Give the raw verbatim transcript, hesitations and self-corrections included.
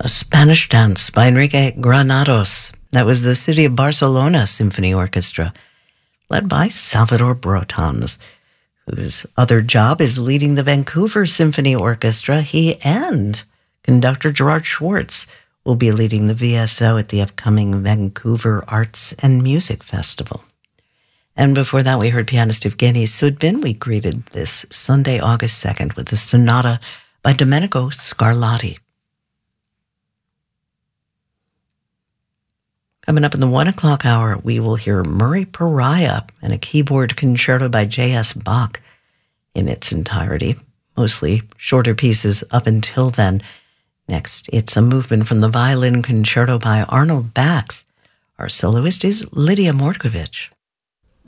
A Spanish Dance by Enrique Granados. That was the City of Barcelona Symphony Orchestra, led by Salvador Brotons, whose other job is leading the Vancouver Symphony Orchestra. He and conductor Gerard Schwartz will be leading the V S O at the upcoming Vancouver Arts and Music Festival. And before that, we heard pianist Evgeny Sudbin. We greeted this Sunday, August second, with the sonata by Domenico Scarlatti. Coming up in the one o'clock hour, we will hear Murray Pariah and a keyboard concerto by J S Bach in its entirety, mostly shorter pieces up until then. Next, it's a movement from the violin concerto by Arnold Bax. Our soloist is Lydia Mortkovich.